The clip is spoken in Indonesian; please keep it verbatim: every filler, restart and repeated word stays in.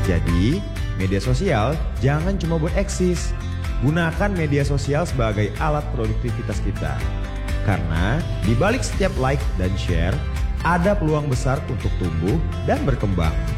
Jadi, media sosial jangan cuma buat eksis. Gunakan media sosial sebagai alat produktivitas kita. Karena di balik setiap like dan share, ada peluang besar untuk tumbuh dan berkembang.